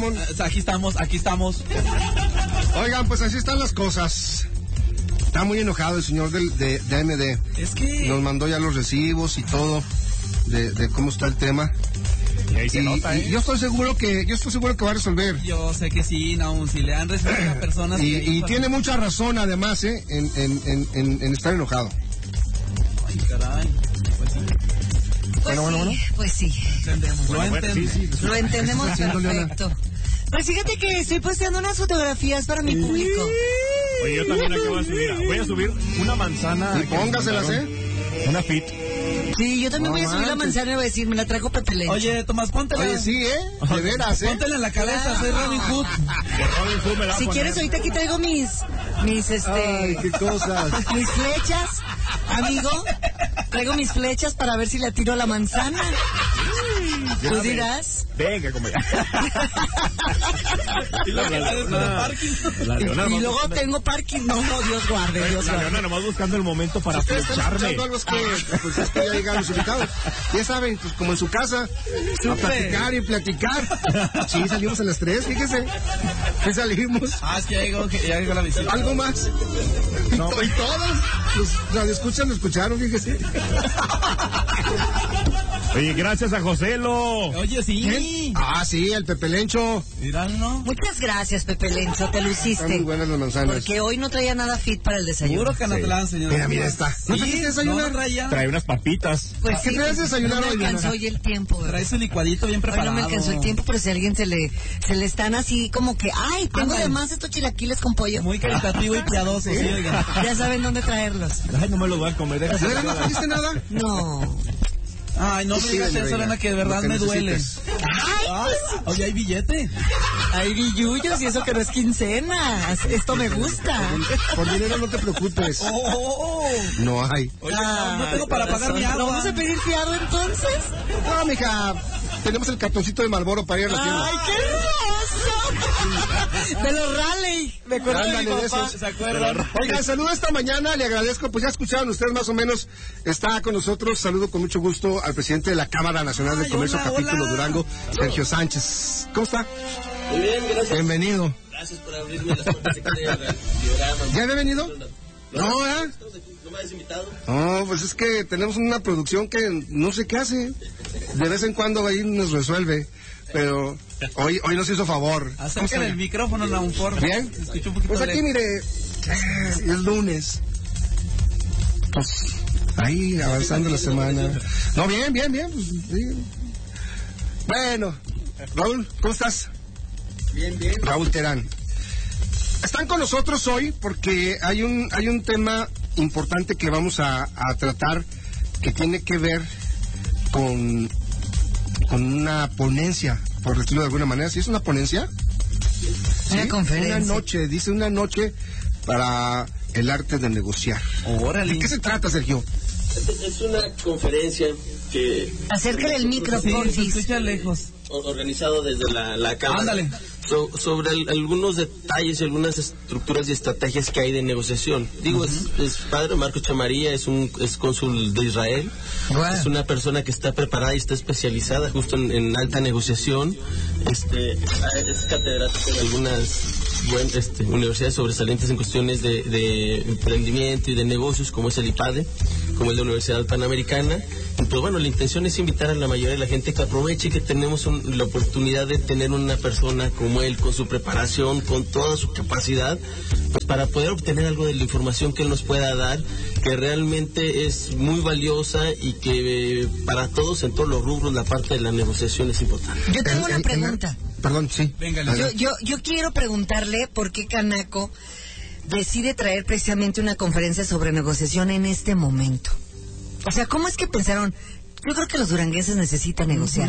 Filemón? Aquí estamos. Oigan, pues así están las cosas. Está muy enojado el señor de AMD. Es que... Nos mandó ya los recibos y todo de cómo está el tema. Y ahí se nota, y yo estoy seguro que va a resolver. Yo sé que sí, no, si le han resuelto a personas... Y tiene mucha razón, además, en estar enojado. Ay, caray. Pues sí. Bueno. Pues sí. Lo entendemos perfecto. Pues fíjate que estoy posteando unas fotografías para mi público. Oye, yo también acabo de subir. Voy a subir una manzana. Y póngaselas, Una fit. Sí, yo también voy a subir la manzana y voy a decir, me la trajo Pepe Lencho. Oye, Tomás, póntela. Oye, sí, de veras, Póntela en la cabeza, soy Robin Hood. Si quieres, ahorita aquí traigo mis Ay, qué cosas. mis flechas, amigo. Traigo mis flechas para ver si le tiro a la manzana. ¿Tú dirás? Venga, como ya. Y luego tengo parking. No, Dios guarde, Dios La guarde. Leona nomás buscando el momento para Ustedes están flecharme. escuchando algo pues es que ya llegaron los invitados. Ya saben, pues como en su casa, a platicar y platicar. Sí, salimos a las 3, fíjese. ¿Qué salimos? Es que ya llegó la visita. ¿Algo más? No. Y todos los radioescuchas lo escucharon, fíjese. Oye, gracias a Joselo. Oye, sí. ¿Quién? Sí, el Pepe Lencho. Míralo. Muchas gracias, Pepe Lencho, te Están muy luciste. buenas las manzanas. Porque hoy no traía nada fit para el desayuno. Seguro que no te la dan, señor. Mira, está. ¿No te quieres desayunar? No traía. Trae unas papitas. Pues ¿Qué sí, te vas a desayunar no me hoy, alcanzó Diana? hoy el tiempo, ¿verdad? Trae su licuadito bien Hoy preparado. no me alcanzó el tiempo, pero si a alguien se le están así como que, ay, tengo Ándale. de más estos chilaquiles con pollo. Muy caritativo y piadoso, sí, oiga. Ya saben dónde traerlos. Ay, no me los voy a comer. ¿De veras no pediste nada? No. Ay, no me Sí, digas Elena, eso, Elena, que de verdad lo que me duele. necesites. Ay, oye, hay billete. Hay billullos y eso que no es quincena. Esto me gusta. Por dinero no te preocupes. Oh. No hay. Oye, no tengo para pagar mi ¿Lo agua. vamos a pedir fiado entonces? No, mija. Tenemos el cartoncito de Marlboro para ir a la tienda. ¡Ay, qué hermoso! De los Raleigh. Me acuerdo de mi Ándale, de papá. esos. ¿Se acuerdan? Oigan, saludo esta mañana, le agradezco, pues ya escucharon ustedes más o menos, está con nosotros, saludo con mucho gusto al presidente de la Cámara Nacional del Comercio, hola, capítulo hola. Durango, Sergio Sánchez. ¿Cómo está? Muy bien, gracias. Bienvenido. Gracias por abrirme las puertas aquí del programa. ¿Ya había venido? No, ¿eh? ¿No me has invitado? No, pues es que tenemos una producción que no sé qué hace. De vez en cuando ahí nos resuelve, pero hoy nos hizo favor. ¿Cómo Acércale está? el micrófono a la Unfor. ¿Bien? Se escucha un poquito Pues aquí, lejos. mire, es lunes. Pues ahí avanzando la semana. No, bien. Pues, sí. Bueno, Raúl, ¿cómo estás? Bien. Raúl Terán. Están con nosotros hoy porque hay un tema importante que vamos a tratar que tiene que ver con una ponencia, por decirlo de alguna manera. ¿Sí es una ponencia? Una Sí, conferencia. una noche para el arte de negociar. Órale. ¿De qué se trata, Sergio? Es una conferencia que Acércale el micro, Sí, se porfis. escucha lejos. organizado desde la Cámara. Ándale. Sobre algunos detalles y algunas estructuras y estrategias que hay de negociación. Digo, es padre, Marco Chamaría es cónsul de Israel. Wow. Es una persona que está preparada y está especializada justo en alta negociación. Es catedrático de algunas universidades sobresalientes en cuestiones de emprendimiento y de negocios, como es el IPADE, como el de la Universidad Panamericana. Y pues bueno, la intención es invitar a la mayoría de la gente que aproveche que tenemos la oportunidad de tener una persona como él, con su preparación, con toda su capacidad, pues para poder obtener algo de la información que él nos pueda dar, que realmente es muy valiosa y que para todos en todos los rubros la parte de la negociación es importante. Yo tengo una pregunta. Perdón, sí. Venga, Yo quiero preguntarle por qué Canaco decide traer precisamente una conferencia sobre negociación en este momento. O sea, ¿cómo es que pensaron? Yo creo que los duranguenses necesitan negociar.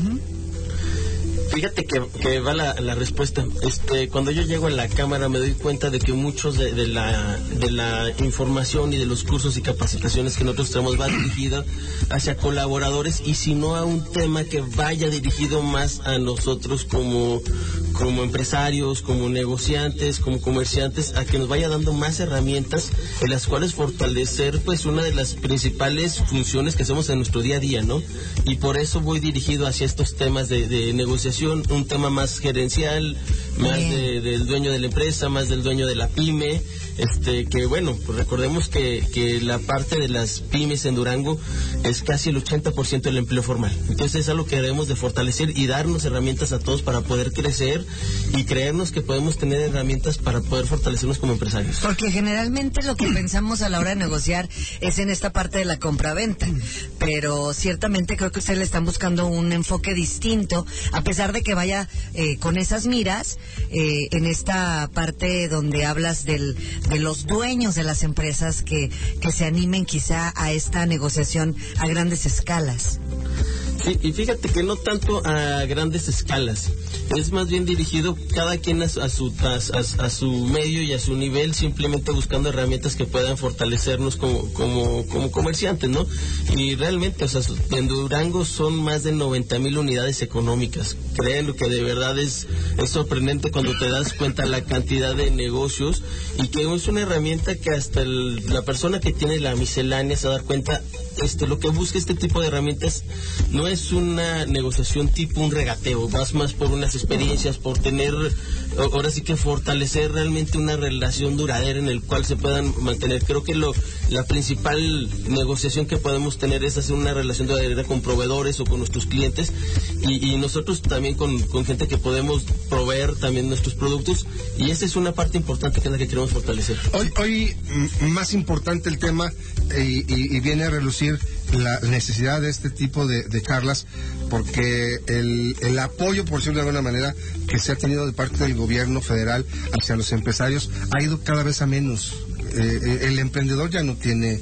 Fíjate que va la respuesta. Cuando yo llego a la Cámara me doy cuenta de que muchos de la información y de los cursos y capacitaciones que nosotros tenemos va dirigida hacia colaboradores y si no a un tema que vaya dirigido más a nosotros como como empresarios, como negociantes, como comerciantes, a que nos vaya dando más herramientas en las cuales fortalecer pues una de las principales funciones que hacemos en nuestro día a día, ¿no? Y por eso voy dirigido hacia estos temas de negociación, un tema más gerencial, más del dueño de la empresa, más del dueño de la pyme, que bueno, pues recordemos que la parte de las pymes en Durango es casi el 80% del empleo formal. Entonces es algo que debemos de fortalecer y darnos herramientas a todos para poder crecer y creernos que podemos tener herramientas para poder fortalecernos como empresarios. Porque generalmente lo que pensamos a la hora de negociar es en esta parte de la compra-venta, pero ciertamente creo que ustedes le están buscando un enfoque distinto, a pesar de que vaya con esas miras en esta parte donde hablas de los dueños de las empresas que se animen quizá a esta negociación a grandes escalas. Sí, y fíjate que no tanto a grandes escalas, es más bien dirigido cada quien a su medio y a su nivel, simplemente buscando herramientas que puedan fortalecernos como comerciantes, ¿no? Y realmente, o sea, en Durango son más de 90,000 unidades económicas. Créanlo que de verdad es sorprendente cuando te das cuenta la cantidad de negocios, y que es una herramienta que hasta la persona que tiene la miscelánea se va a dar cuenta. Lo que busca este tipo de herramientas no es una negociación tipo un regateo, vas más por unas experiencias, por tener, ahora sí que fortalecer realmente una relación duradera en el cual se puedan mantener. Creo que la principal negociación que podemos tener es hacer una relación duradera con proveedores o con nuestros clientes, y nosotros también con gente que podemos proveer también nuestros productos, y esa es una parte importante que es la que queremos fortalecer. Hoy más importante el tema, y viene a relucir la necesidad de este tipo de charlas, porque el apoyo, por decirlo de alguna manera, que se ha tenido de parte del gobierno federal hacia los empresarios ha ido cada vez a menos. El emprendedor ya no tiene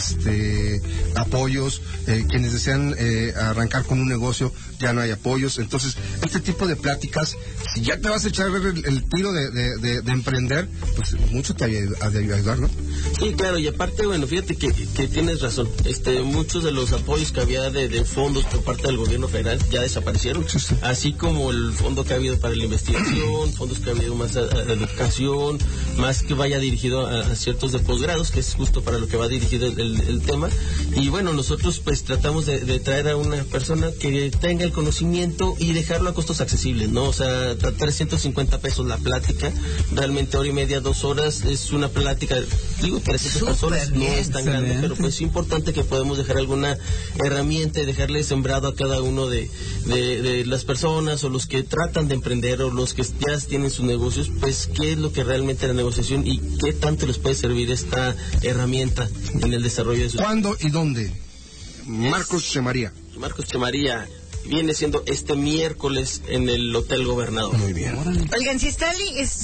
apoyos, quienes desean arrancar con un negocio ya no hay apoyos. Entonces este tipo de pláticas, si ya te vas a echar el tiro de emprender, pues mucho te ha de ayudar, ¿no? Sí, claro, y aparte, bueno, fíjate que tienes razón. Muchos de los apoyos que había de fondos por parte del gobierno federal ya desaparecieron, sí. Así como el fondo que ha habido para la investigación, fondos que ha habido más a la educación, más que vaya dirigido a ciertos de posgrados, que es justo para lo que va dirigido el tema. Y bueno, nosotros pues tratamos de traer a una persona que tenga el conocimiento y dejarlo a costos accesibles, ¿no? O sea, 350 pesos la plática, realmente hora y media, 2 horas, es una plática, digo, 300 personas no es tan grande, pero pues es importante que podemos dejar alguna herramienta y dejarle sembrado a cada uno de las personas, o los que tratan de emprender, o los que ya tienen sus negocios, pues qué es lo que realmente es la negociación y qué tanto les puede servir esta herramienta en el desarrollo de su... ¿Cuándo y dónde? Marcos Chemaría. Marcos Chemaría viene siendo este miércoles en el Hotel Gobernador. Muy bien. Oigan, si está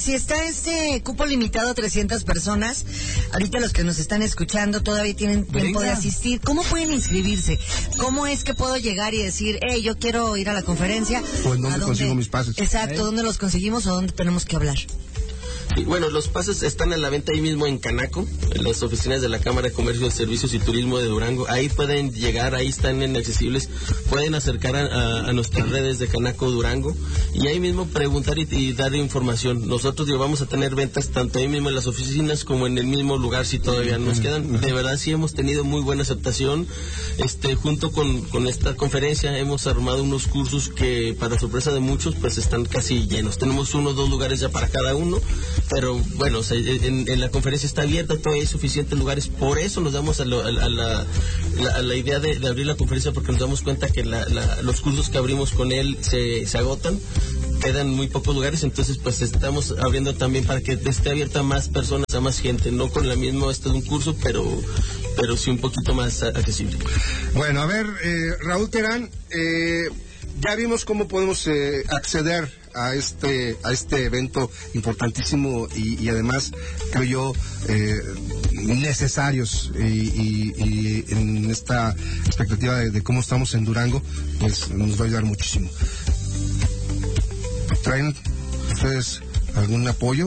este cupo limitado a 300 personas, ahorita los que nos están escuchando todavía tienen tiempo de asistir. ¿Cómo pueden inscribirse? ¿Cómo es que puedo llegar y decir, yo quiero ir a la conferencia? Pues, ¿dónde consigo mis pases? Exacto, ¿dónde los conseguimos o dónde tenemos que hablar? Y bueno, los pases están a la venta ahí mismo en Canaco, en las oficinas de la Cámara de Comercio, Servicios y Turismo de Durango. Ahí pueden llegar, ahí están accesibles. Pueden acercar a nuestras redes de Canaco Durango y ahí mismo preguntar y dar información. Nosotros vamos a tener ventas tanto ahí mismo en las oficinas como en el mismo lugar si todavía nos quedan. De verdad sí hemos tenido muy buena aceptación. Junto con esta conferencia hemos armado unos cursos que, para sorpresa de muchos, pues están casi llenos. Tenemos 1 o 2 lugares ya para cada uno. Pero bueno, o sea, en la conferencia está abierta, todavía hay suficientes lugares, por eso nos damos a la idea de abrir la conferencia, porque nos damos cuenta que los cursos que abrimos con él se agotan, quedan muy pocos lugares, entonces pues estamos abriendo también para que esté abierta a más personas, a más gente, no con la misma de un curso, pero sí un poquito más accesible. Bueno, a ver, Raúl Terán, ya vimos cómo podemos acceder a este evento importantísimo y además, creo yo, necesarios, y en esta expectativa de cómo estamos en Durango, pues nos va a ayudar muchísimo. ¿Traen ustedes algún apoyo?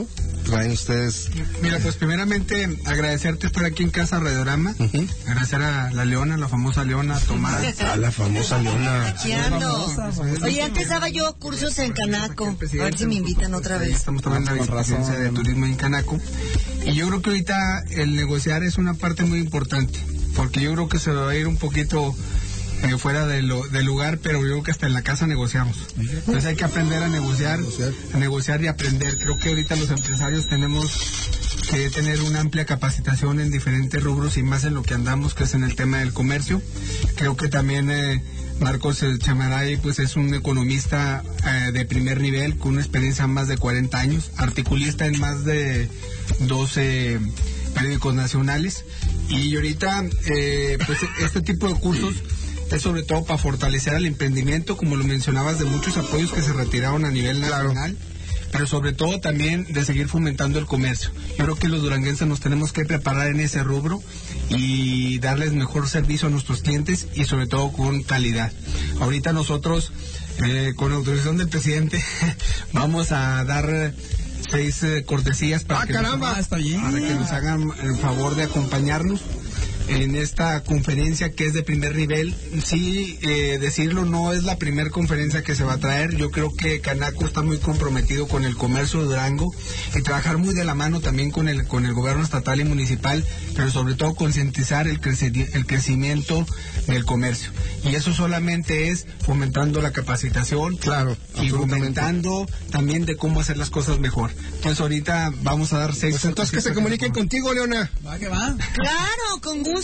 traen ustedes? Mira, pues primeramente agradecerte estar aquí en Casa Radiorama, agradecer a la Leona, la famosa Leona, a Tomás. A la famosa Leona. Aquí ando. Oye, antes daba yo cursos en Canaco. A ver si me invitan otra vez. Estamos tomando la vicepresidencia de turismo en Canaco. Y yo creo que ahorita el negociar es una parte muy importante, porque yo creo que se va a ir un poquito fuera del lugar, pero yo creo que hasta en la casa negociamos. Entonces hay que aprender a negociar y aprender. Creo que ahorita los empresarios tenemos que tener una amplia capacitación en diferentes rubros y más en lo que andamos, que es en el tema del comercio. Creo que también Marcos Chamaray pues es un economista de primer nivel con una experiencia más de 40 años, articulista en más de 12 periódicos nacionales, y ahorita pues este tipo de cursos es sobre todo para fortalecer al emprendimiento, como lo mencionabas, de muchos apoyos que se retiraron a nivel nacional, pero sobre todo también de seguir fomentando el comercio. Yo creo que los duranguenses nos tenemos que preparar en ese rubro y darles mejor servicio a nuestros clientes y sobre todo con calidad. Ahorita nosotros, con autorización del presidente, vamos a dar 6 cortesías para que nos hagan el favor de acompañarnos en esta conferencia que es de primer nivel. Sí, decirlo, no es la primera conferencia que se va a traer. Yo creo que Canaco está muy comprometido con el comercio de Durango y trabajar muy de la mano también con el gobierno estatal y municipal, pero sobre todo concientizar el crecimiento del comercio. Y eso solamente es fomentando la capacitación, y fomentando también de cómo hacer las cosas mejor. Entonces ahorita vamos a dar 6. Pues entonces que se comuniquen contigo, Leona. Va que va. Claro, con gusto.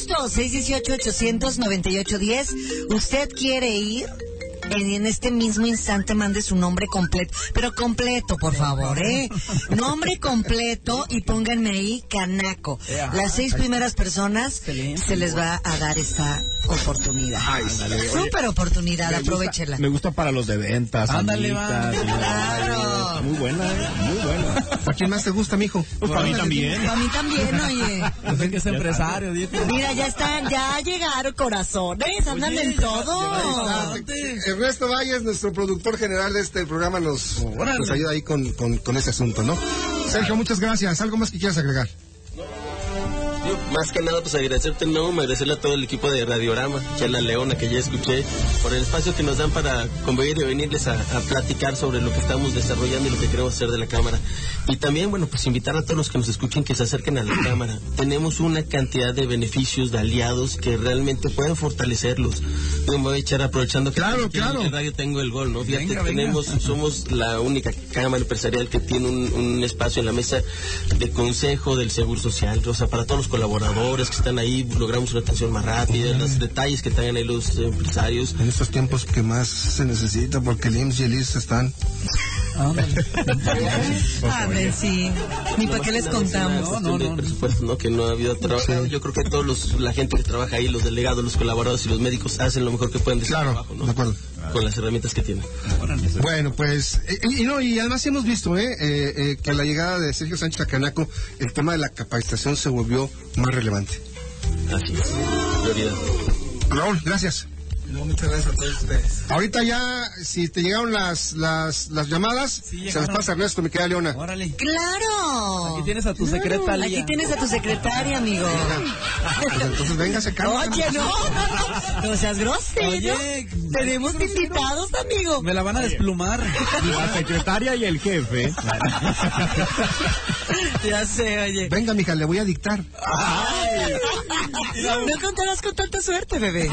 618-800-9810. ¿Usted quiere ir? En este mismo instante mande su nombre completo, pero completo, por favor, nombre completo y pónganme ahí Canaco. Las 6 primeras personas se les va a dar esta oportunidad. Súper oportunidad, aprovechela. Me gusta para los de ventas. Ándale, amitas, claro. Muy buena, muy buena. ¿A quién más te gusta, mijo? Pues para mí también. A mí también, oye. Usted que es empresario, dijo. Mira, ya llegaron corazones, andan en todo. Ernesto Valles, nuestro productor general de este programa, nos ayuda ahí con ese asunto, ¿no? Sergio, muchas gracias. ¿Algo más que quieras agregar? Yo, más que nada, pues agradecerle a todo el equipo de Radiorama, a la Leona, que ya escuché, por el espacio que nos dan para convenir y venirles a platicar sobre lo que estamos desarrollando y lo que queremos hacer de la Cámara. Y también, bueno, pues invitar a todos los que nos escuchen que se acerquen a la Cámara. Tenemos una cantidad de beneficios, de aliados que realmente pueden fortalecerlos. Yo me voy a echar aprovechando que claro. en radio tengo el gol, ¿no? Fíjate, somos la única Cámara empresarial que tiene un espacio en la mesa de consejo del Seguro Social, o sea, para todos los colaboradores que están ahí, logramos una atención más rápida, los detalles que tengan ahí los empresarios. En estos tiempos que más se necesita, porque el IMSS y el ISSSTE están... A ver, sí. Ni para qué les contamos. No. Presupuesto, ¿no? Que no ha habido trabajo. Yo creo que la gente que trabaja ahí, los delegados, los colaboradores y los médicos hacen lo mejor que pueden de su trabajo, ¿no? De acuerdo. Con las herramientas que tienen. Bueno, pues, y además hemos visto, que a la llegada de Sergio Sánchez a Canaco, el tema de la capacitación se volvió más relevante. Así es. Prioridad. Raúl, gracias. No, muchas gracias a todos ustedes. Ahorita ya, si te llegaron las llamadas, se las pasa Ernesto, mi querida Leona. Órale. ¡Claro! Aquí tienes a tu secretaria. Aquí tienes a tu secretaria, amigo. Pues entonces véngase, Carlos. Oye, no seas grosero. Oye, tenemos invitados, amigo. Me la van a desplumar. La secretaria y el jefe. Ya sé, oye. Venga, mija, le voy a dictar. No contarás con tanta suerte, bebé.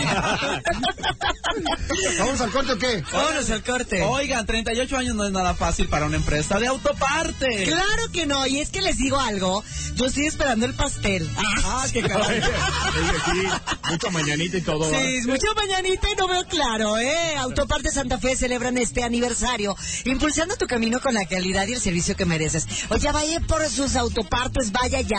¿Vamos al corte o qué? Vámonos al corte. Oigan, 38 años no es nada fácil para una empresa de autopartes. Claro que no, y es que les digo algo, yo estoy esperando el pastel. Qué caray. Sí, mucha mañanita y todo. Sí, mucha mañanita y no veo claro, Autopartes Santa Fe celebran este aniversario, impulsando tu camino con la calidad y el servicio que mereces. Oye, vaya por sus autopartes, vaya ya.